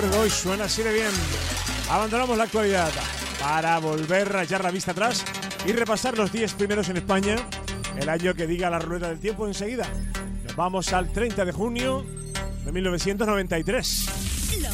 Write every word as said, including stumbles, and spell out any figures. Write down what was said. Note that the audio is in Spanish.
de hoy suena así de bien. Abandonamos la actualidad para volver a echar la vista atrás y repasar los diez primeros en España, el año que diga la rueda del tiempo enseguida. Nos vamos al treinta de junio de mil novecientos noventa y tres.